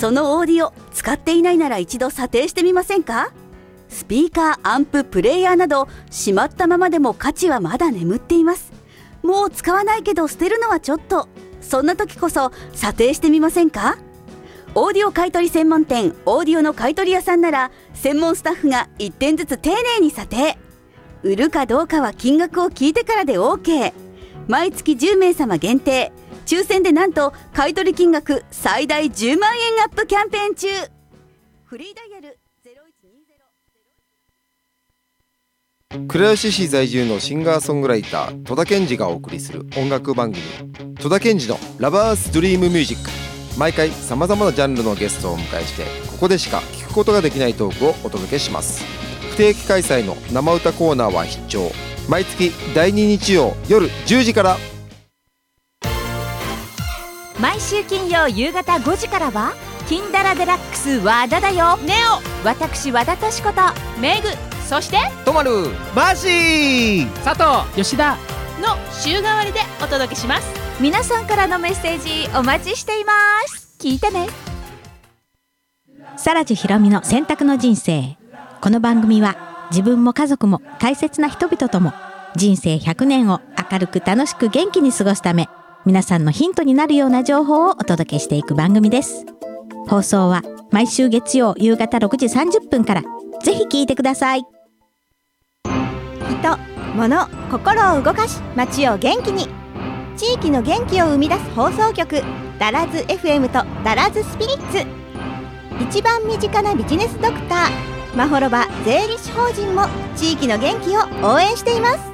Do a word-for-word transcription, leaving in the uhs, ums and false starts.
そのオーディオ使っていないなら一度査定してみませんか？スピーカー、アンプ、プレイヤーなどしまったままでも価値はまだ眠っています。もう使わないけど捨てるのはちょっと、そんな時こそ査定してみませんか？オーディオ買取専門店オーディオの買取屋さんなら専門スタッフがいってんずつ丁寧に査定。売るかどうかは金額を聞いてからで OK。 毎月じゅうめいさま限定、抽選でなんと買取金額最大じゅうまんえんアップキャンペーン中。フリーダイヤルゼロいちにゼロ。 倉吉市在住のシンガーソングライター戸田健二がお送りする音楽番組戸田健二のラバースドリームミュージック。毎回さまざまなジャンルのゲストをお迎えして、ここでしか聞くことができないトークをお届けします。不定期開催の生歌コーナーは必聴。毎月だいに日曜夜じゅうじから。 毎週金曜夕方ごじからは金ダラデラックス和田だよ。ネオ、私和田敏子とメグ、そしてとまる、 マーシー、 佐藤、吉田の週替わりでお届けします。 皆さんからのメッセージお待ちしています。聞いてね。 更地ひろみの選択の人生。この番組は自分も家族も大切な人々とも人生ひゃくねんを明るく楽しく元気に過ごすため、皆さんのヒントになるような情報をお届けしていく番組です。放送は毎週月曜夕方ろくじさんじゅっぷんから。ぜひ聞いてください。 人、物、心を動かし街を元気に、地域の元気を生み出す放送局ダラズ エフエム とダラズスピリッツ。一番身近なビジネスドクターまほろば税理士法人も地域の元気を応援しています。